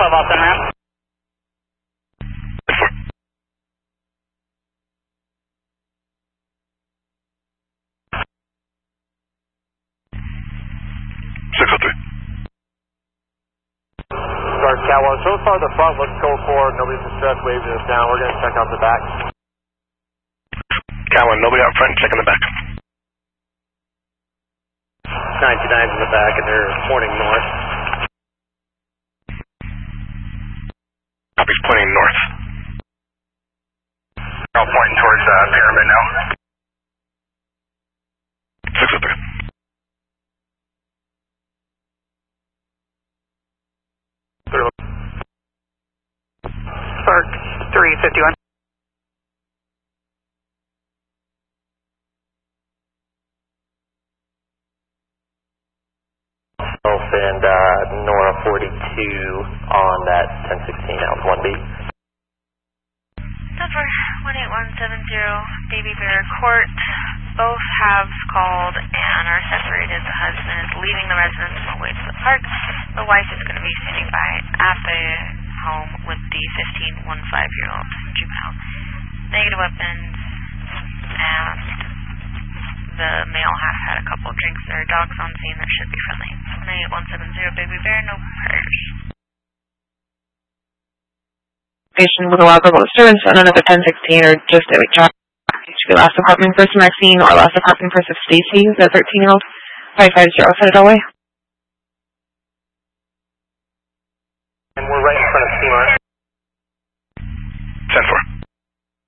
Boston, ma'am. Guard Cat 1, so far the front looks code 4, nobody's distressed, waving us down, we're going to check out the back. Cat 1, nobody out front, checking the back. 99's in the back and they're pointing north. Copy's pointing north. All pointing towards Pyramid now. 603. Spark 351. And Nora 42 on that 1016 out 1B. Number 18170, Baby Bear Court. Both halves called and are separated. The husband is leaving the residence on the way to the park. The wife is going to be standing by at the home with the 15-15-year-old juvenile. Negative weapons, and the male has had a couple of drinks. There are dogs on scene that should be friendly. 98170, Baby Bear, no prayers. Patient with a logical disturbance on another 1016 or just a week job. Should be last apartment person Maxine or last apartment person Stacy, the 13-year-old. 550 Citadel Way.